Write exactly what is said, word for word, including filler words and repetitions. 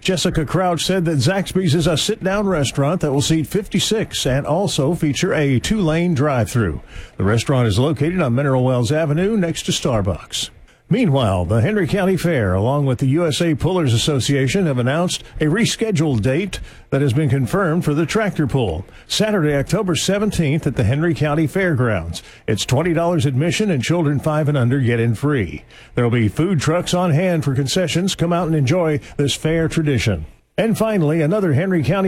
Jessica Crouch said that Zaxby's is a sit-down restaurant that will seat fifty-six and also feature a two-lane drive-through. The restaurant is located on Mineral Wells Avenue next to Starbucks. Meanwhile, the Henry County Fair, along with the U S A Pullers Association, have announced a rescheduled date that has been confirmed for the tractor pull, Saturday, October seventeenth at the Henry County Fairgrounds. It's twenty dollars admission, and children five and under get in free. There will be food trucks on hand for concessions. Come out and enjoy this fair tradition. And finally, another Henry County